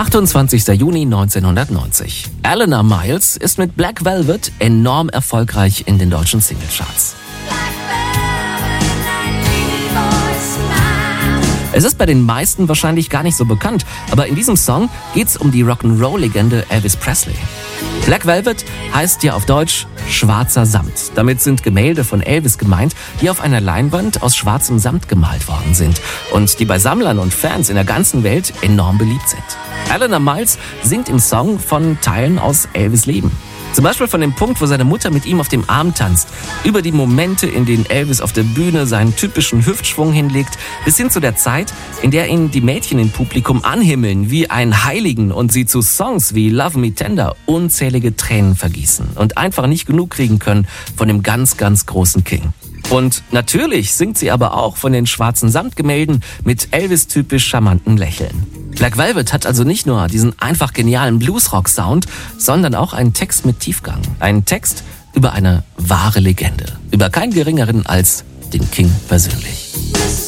28. Juni 1990. Eleanor Miles ist mit Black Velvet enorm erfolgreich in den deutschen Singlecharts. Es ist bei den meisten wahrscheinlich gar nicht so bekannt, aber in diesem Song geht's um die Rock'n'Roll-Legende Elvis Presley. Black Velvet heißt ja auf Deutsch schwarzer Samt. Damit sind Gemälde von Elvis gemeint, die auf einer Leinwand aus schwarzem Samt gemalt worden sind und die bei Sammlern und Fans in der ganzen Welt enorm beliebt sind. Eleanor Miles singt im Song von Teilen aus Elvis' Leben. Zum Beispiel von dem Punkt, wo seine Mutter mit ihm auf dem Arm tanzt, über die Momente, in denen Elvis auf der Bühne seinen typischen Hüftschwung hinlegt, bis hin zu der Zeit, in der ihn die Mädchen im Publikum anhimmeln wie einen Heiligen und sie zu Songs wie Love Me Tender unzählige Tränen vergießen und einfach nicht genug kriegen können von dem ganz, ganz großen King. Und natürlich singt sie aber auch von den schwarzen Samtgemälden mit Elvis-typisch charmanten Lächeln. Black Velvet hat also nicht nur diesen einfach genialen Bluesrock-Sound, sondern auch einen Text mit Tiefgang. Einen Text über eine wahre Legende. Über keinen geringeren als den King persönlich.